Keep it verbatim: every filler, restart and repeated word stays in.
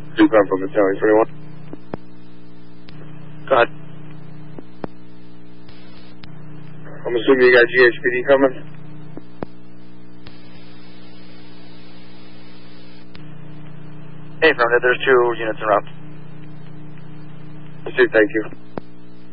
Two come from Battalion twenty-one. Go ahead. I'm assuming you got G H P D coming? Hey, affirmative. There's two units en route. I see, thank you.